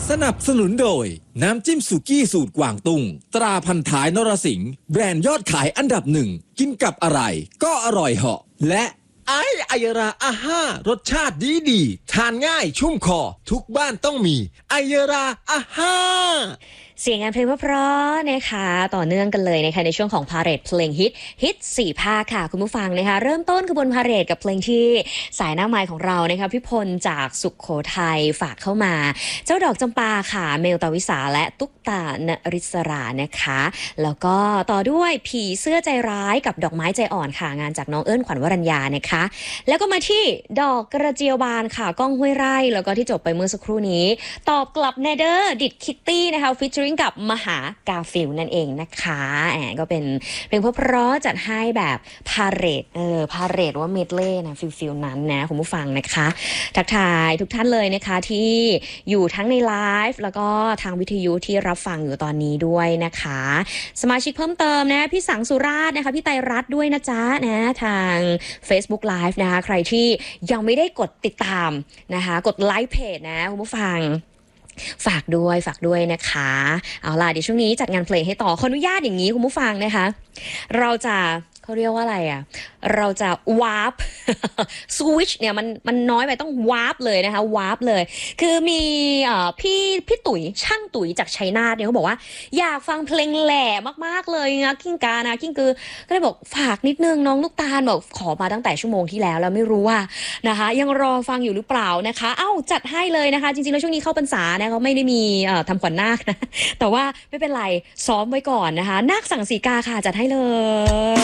สนับสนุนโดยน้ำจิ้มสุกี้สูตรกวางตุ้งตราพันท้ายนรสิงห์แบรนด์ยอดขายอันดับหนึ่งกินกับอะไรก็อร่อยเหาะและไอยราอาห้ารสชาติดีทานง่ายชุ่มคอทุกบ้านต้องมีไอยราอาห้าเสียงงานเพลงเพราะๆนะคะต่อเนื่องกันเลยนะคะในช่วงของพาเหรดเพลงฮิต4ภาคค่ะคุณผู้ฟังนะคะเริ่มต้นขบวนพาเหรดกับเพลงที่สายหน้าไมค์ของเรานะคะพี่พลจากสุขโขทัยฝากเข้ามาเจ้าดอกจำปาค่ะเมลตาวิสาและตุ๊กตานริศรานะคะแล้วก็ต่อด้วยผีเสื้อใจร้ายกับดอกไม้ใจอ่อนค่ะงานจากน้องเอิญขวัญวรัญญานะคะแล้วก็มาที่ดอกกระเจียวบานค่ะก้องห้วยไร่แล้วก็ที่จบไปเมื่อสักครู่นี้ตอบกลับเนเดอร์ดิดคิตตี้นะคะฟิชเชอริงกับมหากาฟิลนั่นเองนะคะก็เป็นเพลงเพราะๆจัดให้แบบพาเหรดพาเหรดว่าเมดเล่นะฟิลนั้นนะคุณผู้ฟังนะคะทักทายทุกท่านเลยนะคะที่อยู่ทั้งในไลฟ์แล้วก็ทางวิทยุที่รับฟังอยู่ตอนนี้ด้วยนะคะสมาชิกเพิ่มเติมนะพี่สังสุราษฎร์นะคะพี่ไตรรัตน์ด้วยนะจ๊ะนะทาง Facebook Live นะคะใครที่ยังไม่ได้กดติดตามนะคะกดไลค์เพจนะคุณผู้ฟังฝากด้วยนะคะเอาล่ะเดี๋ยวช่วงนี้จัดงานเพลงให้ต่อขออนุญาตอย่างนี้คุณผู้ฟังนะคะเราจะเขาเรียกว่าอะไรอ่ะเราจะวาร์ปสวิตช์เนี่ยมันน้อยไปต้องวาร์ปเลยนะคะวาร์ปเลยคือมีพี่ตุ๋ยช่างตุ๋ยจากชัยนาทเนี่ยเขาบอกว่าอยากฟังเพลงแหล่มากๆเลยนะกิ้งกานะกิ้งกือก็เลยบอกฝากนิดนึงน้องลูกตาลบอกขอมาตั้งแต่ชั่วโมงที่แล้วไม่รู้ว่านะคะยังรอฟังอยู่หรือเปล่านะคะเอ้าจัดให้เลยนะคะจริงๆแล้วช่วงนี้เข้าพรรษานะเขาไม่ได้มีทำขวัญนาคนะแต่ว่าไม่เป็นไรซ้อมไว้ก่อนนะคะนาคสั่งสีกาค่ะจัดให้เลย